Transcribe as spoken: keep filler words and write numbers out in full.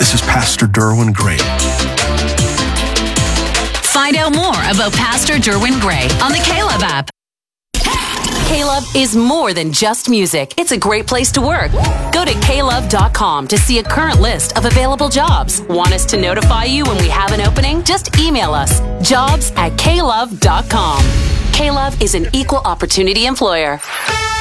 This is Pastor Derwin Gray. Find out more about Pastor Derwin Gray on the K-Love app. K-Love is more than just music. It's a great place to work. Go to K love dot com to see a current list of available jobs. Want us to notify you when we have an opening? Just email us, jobs at K love dot com. K-Love is an equal opportunity employer.